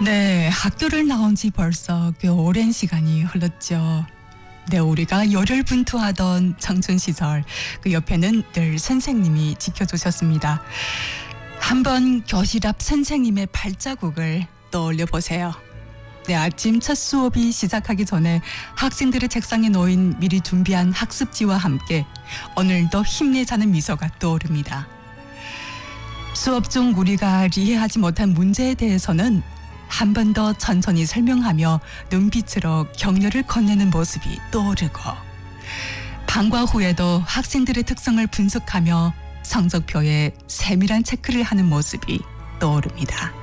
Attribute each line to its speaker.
Speaker 1: 네, 학교를 나온 지 벌써 꽤 오랜 시간이 흘렀죠. 네, 우리가 열혈분투하던 청춘 시절, 그 옆에는 늘 선생님이 지켜주셨습니다. 한번 교실 앞 선생님의 발자국을 떠올려 보세요. 네, 아침 첫 수업이 시작하기 전에 학생들의 책상에 놓인 미리 준비한 학습지와 함께 오늘도 힘내자는 미소가 떠오릅니다. 수업 중 우리가 이해하지 못한 문제에 대해서는 한 번 더 천천히 설명하며 눈빛으로 격려를 건네는 모습이 떠오르고, 방과 후에도 학생들의 특성을 분석하며 성적표에 세밀한 체크를 하는 모습이 떠오릅니다.